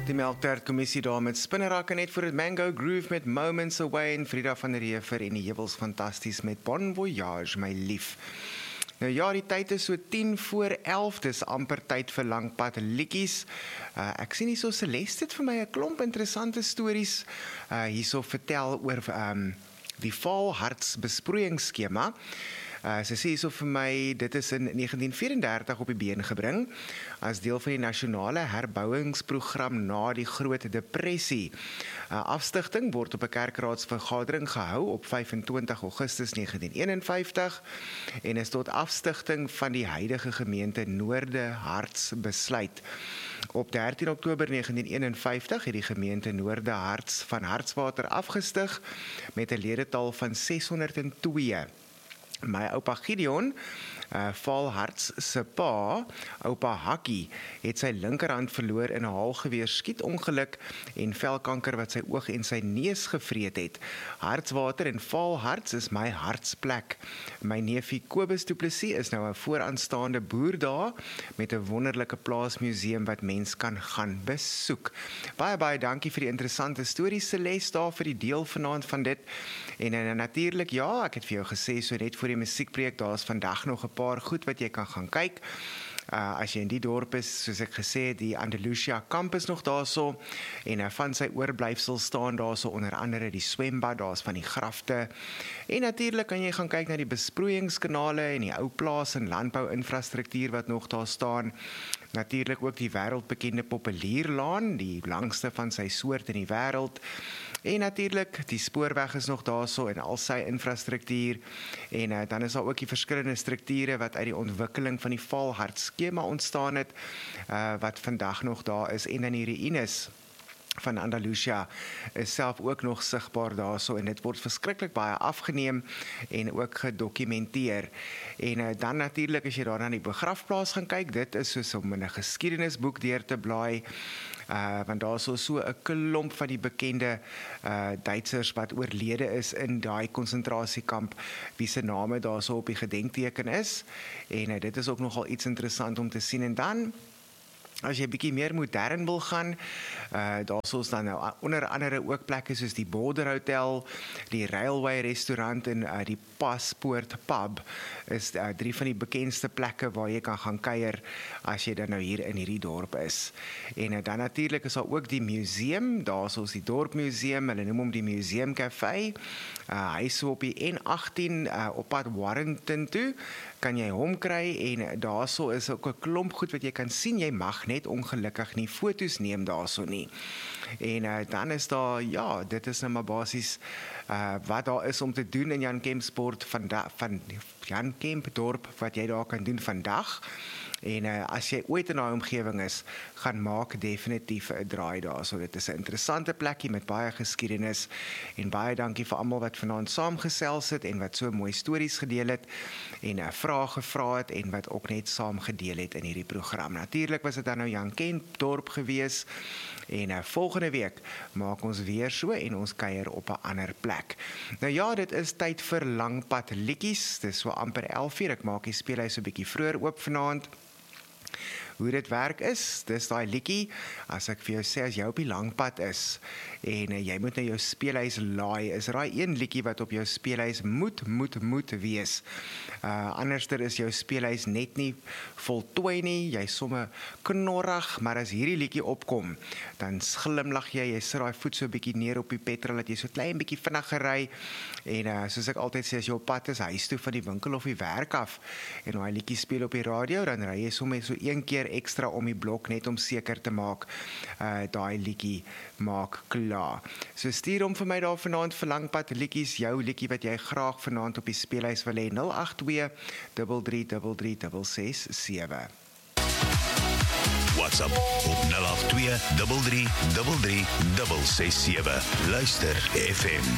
Die Melktert-kommissie daar met Spinnerak en net voor het Mango Groove met Moments Away en Frida van der Heever en die Heuwels fantasties met Bon Voyage, my lief. Nou ja, die tyd is so 10:11, dis amper tyd vir Langpad liedjies. Ek sien hier so Celeste het vir my 'n klomp interessante stories hierso vertel oor die Vaalharts besproeiingsskema. Sy sê hierso vir my, dit is in 1934 op die been gebring, as deel van die nasionale herbouingsprogram na die Groot Depressie. Afstigting word op 'n kerkraadsvergadering gehou op 25 Augustus 1951 en is tot afstigting van die huidige gemeente Noordeharts besluit. Op 13 Oktober 1951 het die gemeente Noordeharts van Hartswater afgestig met 'n ledetal van 602. My oupa Gideon, Vaalharts se pa, oupa Hakkie, het sy linkerhand verloor in 'n haalgeweer skietongeluk en velkanker wat sy oog en sy neus gevreet het. Hartswater en Vaalharts is my hartsplek. My neefie Kobus Du Plessis is nou 'n vooraanstaande boer daar met 'n wonderlike plaasmuseum wat mens kan gaan besoek. Baie dankie vir die interessante stories, Celeste, daar vir die deel vanaand van dit. En natuurlik, ja, ek het vir jou gesê, so net voor die musiekbreek, daar is vandag nog 'n paar goed wat jy kan gaan kyk. As jy in die dorp is, soos ek gesê het, die Andalusia Campus nog daarso, en van sy oorblyfsel staan daarso onder andere die swembad, daar's van die grafte, en natuurlik kan jy gaan kyk na die besproeiingskanale en die ou plaas en landbouinfrastruktuur wat nog daar staan. Natuurlik ook die wêreldbekende Populierlaan, die langste van sy soort in die wêreld. En natuurlik, die spoorweg is nog daarso en al sy infrastruktuur. En dan is daar ook die verskillende strukture wat uit die ontwikkeling van die Vaalharts skema ontstaan het, wat vandag nog daar is. En dan die ruïnes van Andalusia is self ook nog sigbaar daarso en dit word verskriklik baie afgeneem en ook gedokumenteer. En dan natuurlik as jy daar na die begrafplaas gaan kyk, dit is soos om in 'n geskiedenisboek deur te blaai, want daar is so 'n klomp van die bekende Duitsers wat oorlede is in daai konsentrasiekamp, wie se name daar so op die gedenkteken is, en dit is ook nogal iets interessant om te sien. En dan, as jy bietjie meer modern wil gaan, daar is dan nou onder andere ook plekke soos die Border Hotel, die Railway Restaurant en die Paspoort Pub, is 3 van die bekendste plekke waar jy kan gaan kuier as jy dan nou hier in hierdie dorp is. En dan natuurlik is daar ook die museum, daar is die Dorpmuseum, hulle noem hom die Museum Café, hy is so op die N18 op pad Warrington toe, kan jy hom kry, en daarso is ook 'n klomp goed wat jy kan sien. Jy mag net ongelukkig nie foto's neem daarso nie. En dan is daar, ja, dit is nou maar basies wat daar is om te doen in Jan Kempspoort van Jan Kempdorp, wat jy daar kan doen vandag. En as jy ooit in daai omgewing is, gaan maak definitief 'n draai daar. So dit is 'n interessante plekkie met baie geskiedenis, en baie dankie vir almal wat vanaand saamgesels het en wat so mooi stories gedeel het en vrae gevra het en wat ook net saam gedeel het in hierdie program. Natuurlik was dit dan nou Jan Kempdorp gewees, en volgende week maak ons weer so en ons kuier op 'n ander plek. Nou ja, dit is tyd vir Langpad liedjies. Dis so amper 11:00. Ek maak die speelhuis so 'n bietjie vroeër oop vanaand. Hoe dit werk is, dis daai liedjie, as ek vir jou sê, as jy op die langpad is, en jy moet na jou speelhuis laai, is daai een liedjie wat op jou speelhuis moet wees. Anderster is jou speelhuis net nie voltooi nie, jy somme knorrig, maar as hierdie liedjie opkom, dan glimlag jy sit daai voet so 'n bietjie neer op die petrol, dat jy so klein bietjie vinniger ry, en soos ek altyd sê, as jy op pad is, huis toe van die winkel of die werk af, en daai liedjie speel op die radio, dan ry jy somme so een keer ekstra om die blok, net om seker te maak, daai liedjie maak klaar. So stuur hom vir my daar vanaand vir Langpad liedjies, jou liedjie wat jy graag vanaand op die speelhuis wil hê, 082 3333 667. WhatsApp op 082 3333 667. Luister FM.